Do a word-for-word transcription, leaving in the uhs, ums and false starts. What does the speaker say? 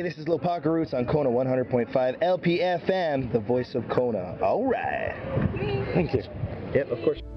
this is Lil Parker Roots on Kona one hundred point five L P F M, the voice of Kona. All right. Thank you. Yep, of course.